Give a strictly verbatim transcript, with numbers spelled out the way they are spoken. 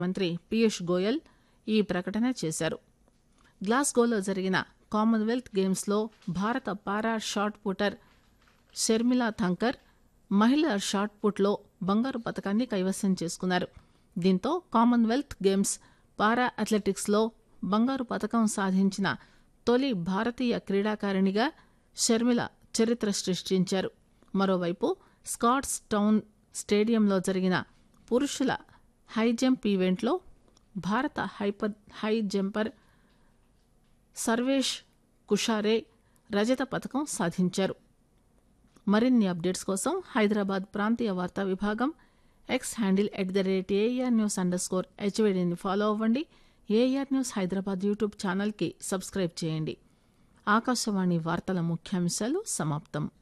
మంత్రి పీయూష్ గోయల్ ఈ ప్రకటన చేశారు. గ్లాస్గోలో జరిగిన కామన్వెల్త్ గేమ్స్లో భారత పారా షాట్ పుటర్ షర్మిలా థంకర్ మహిళల షాట్ పుట్లో బంగారు పతకాన్ని కైవసం చేసుకున్నారు. దీంతో కామన్వెల్త్ గేమ్స్ పారా అథ్లెటిక్స్లో బంగారు పతకం సాధించిన తొలి భారతీయ క్రీడాకారిణిగా షర్మిల చరిత్ర సృష్టించారు. మరోవైపు స్కాట్స్ టౌన్ స్టేడియంలో జరిగిన పురుషుల హైజంప్ ఈవెంట్లో భారత హైపర్ హై జంపర్ సర్వేష్ కుషారే రజత పతకం సాధించారు. మరిన్ని అప్డేట్స్ కోసం హైదరాబాద్ ప్రాంతీయ వార్తా విభాగం X handle at the rate AR news under score హెచ్వేడిని follow అవ్వండి. ఏఆర్ న్యూస్ హైదరాబాద్ యూట్యూబ్ ఛానల్కి సబ్స్క్రైబ్ చేయండి. ఆకాశవాణి వార్తల ముఖ్యాంశాలు సమాప్తం.